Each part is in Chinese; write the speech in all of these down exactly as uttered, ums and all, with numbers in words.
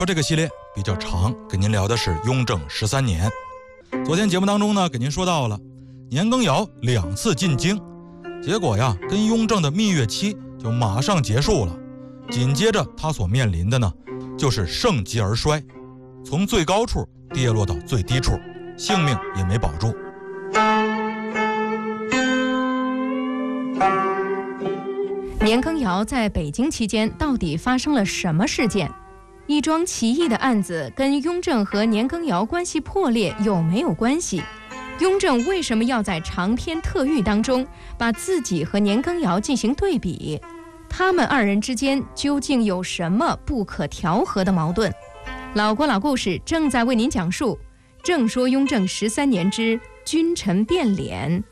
这个系列比较长，跟您聊的是雍正十三年。昨天节目当中呢，给您说到了年羹尧两次进京，结果呀，跟雍正的蜜月期就马上结束了。紧接着他所面临的呢，就是盛极而衰，从最高处跌落到最低处，性命也没保住。 年羹尧在北京期间到底发生了什么事件？一桩奇异的案子跟雍正和年羹尧关系破裂有没有关系？雍正为什么要在长篇特谕当中把自己和年羹尧进行对比？他们二人之间究竟有什么不可调和的矛盾？老郭老故事正在为您讲述《正说雍正十三年之君臣变脸》。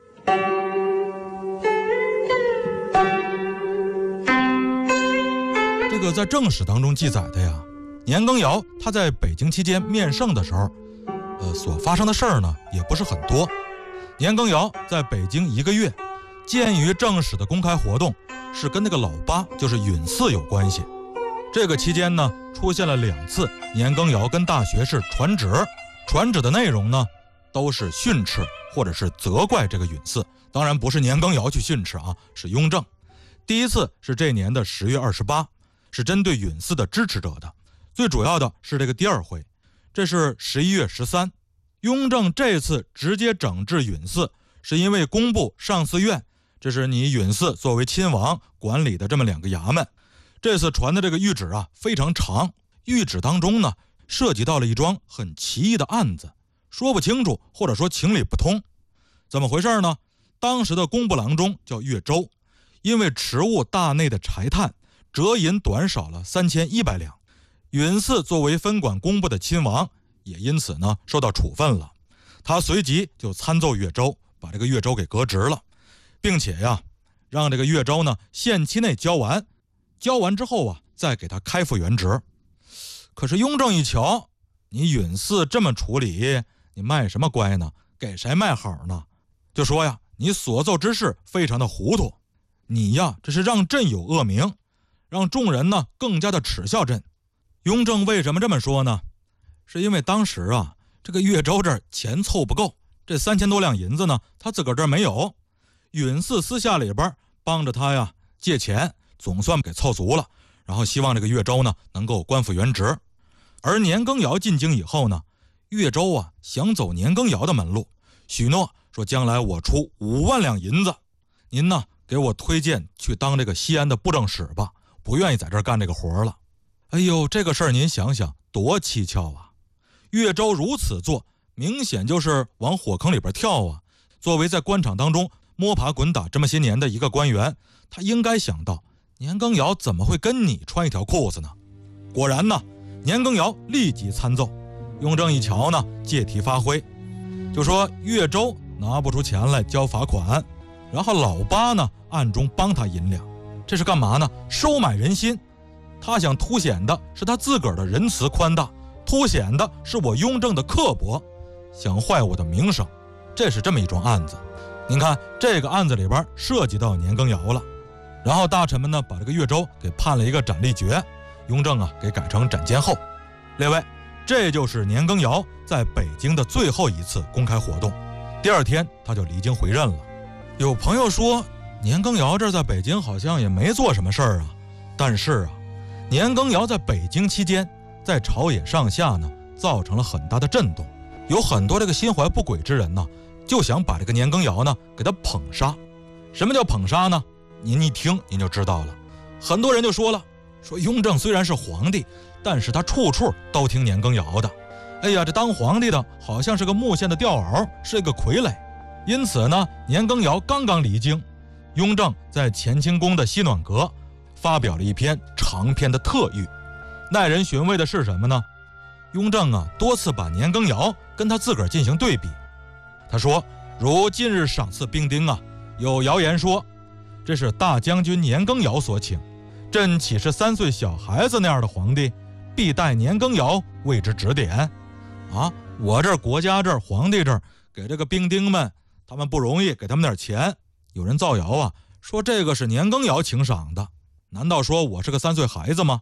这个在正史当中记载的呀，年羹尧他在北京期间面圣的时候，呃，所发生的事儿呢也不是很多。年羹尧在北京一个月，鉴于正史的公开活动是跟那个老八，就是允嗣有关系。这个期间呢，出现了两次年羹尧跟大学士传旨，传旨的内容呢都是训斥或者是责怪这个允嗣，当然不是年羹尧去训斥啊，是雍正。第一次是这年的十月二十八。是针对允嗣的支持者的，最主要的是这个第二回，这是十一月十三，雍正这次直接整治允嗣，是因为工部上寺院，这是你允嗣作为亲王管理的这么两个衙门。这次传的这个谕旨啊非常长，谕旨当中呢涉及到了一桩很奇异的案子，说不清楚或者说情理不通。怎么回事呢？当时的工部郎中叫岳州，因为迟误大内的柴炭折银短少了三千一百两，允嗣作为分管工部的亲王，也因此呢受到处分了。他随即就参奏岳州，把这个岳州给革职了，并且呀，让这个岳州呢限期内交完，交完之后啊，再给他开复原职。可是雍正一瞧，你允嗣这么处理，你卖什么乖呢？给谁卖好呢？就说呀，你所奏之事非常的糊涂，你呀这是让朕有恶名，让众人呢更加的耻笑朕。雍正为什么这么说呢？是因为当时啊，这个岳州这儿钱凑不够，这三千多两银子呢，他自个儿这儿没有。允嗣私下里边帮着他呀借钱，总算给凑足了，然后希望这个岳州呢能够官复原职。而年羹尧进京以后呢，岳州啊想走年羹尧的门路，许诺说将来我出五万两银子，您呢给我推荐去当这个西安的布政使吧，不愿意在这儿干这个活了。哎呦，这个事儿您想想多蹊跷啊！岳州如此做，明显就是往火坑里边跳啊。作为在官场当中摸爬滚打这么些年的一个官员，他应该想到年羹尧怎么会跟你穿一条裤子呢？果然呢，年羹尧立即参奏。雍正一瞧呢，借题发挥，就说岳州拿不出钱来交罚款，然后老八呢暗中帮他银两，这是干嘛呢？收买人心。他想凸显的是他自个儿的仁慈宽大，凸显的是我雍正的刻薄，想坏我的名声。这是这么一桩案子。您看这个案子里边涉及到年羹尧了，然后大臣们呢把这个岳州给判了一个斩立决，雍正啊给改成斩监候。列位，这就是年羹尧在北京的最后一次公开活动，第二天他就离京回任了。有朋友说年羹尧这在北京好像也没做什么事儿啊，但是啊，年羹尧在北京期间，在朝野上下呢，造成了很大的震动。有很多这个心怀不轨之人呢，就想把这个年羹尧呢给他捧杀。什么叫捧杀呢？您一听您就知道了。很多人就说了，说雍正虽然是皇帝，但是他处处都听年羹尧的。哎呀，这当皇帝的好像是个木线的吊饵，是个傀儡。因此呢，年羹尧刚刚离京，雍正在乾清宫的西暖阁发表了一篇长篇的特谕。耐人寻味的是什么呢？雍正啊多次把年羹尧跟他自个儿进行对比。他说，如近日赏赐兵丁啊，有谣言说这是大将军年羹尧所请，朕岂是三岁小孩子那样的皇帝，必待年羹尧为之指点啊！我这儿国家这儿皇帝这儿给这个兵丁们，他们不容易，给他们点钱。有人造谣啊，说这个是年羹尧请赏的。难道说我是个三岁孩子吗？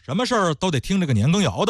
什么事儿都得听这个年羹尧的。